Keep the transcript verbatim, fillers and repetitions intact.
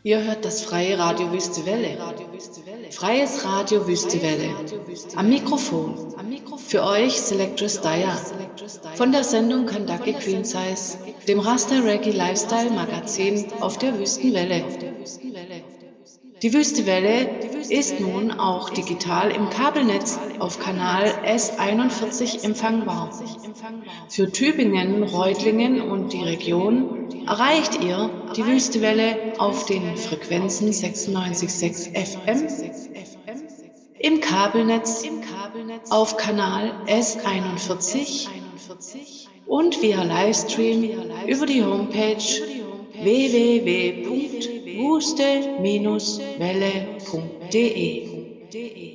Ihr hört das freie Radio Wüste Welle. Freies Radio Wüste Welle. Am Mikrofon. Für euch Selectress Daya. Von der Sendung Kandake Queen Size, dem Rasta Reggae Lifestyle Magazin auf der Wüstenwelle. Die Wüstewelle ist nun auch digital im Kabelnetz auf Kanal S einundvierzig empfangbar. Für Tübingen, Reutlingen und die Region erreicht ihr die Wüstewelle auf den Frequenzen sechsundneunzig Komma sechs F M, im Kabelnetz auf Kanal S einundvierzig und via Livestream über die Homepage w w w punkt wuste Bindestrich welle punkt de.